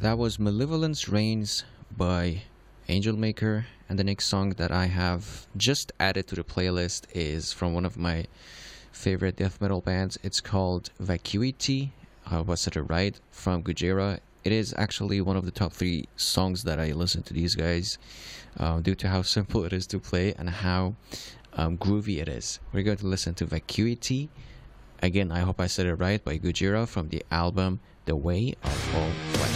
That was Malevolence Reigns by Angel Maker, and the next song that I have just added to the playlist is from one of my favorite death metal bands. It's called Vacuity. Was it right? From Gujira. It is actually one of the top 3 songs that I listen to these guys, due to how simple it is to play and how groovy it is. We're going to listen to Vacuity. Again, I hope I said it right, by Gujira from the album The Way of All Flesh.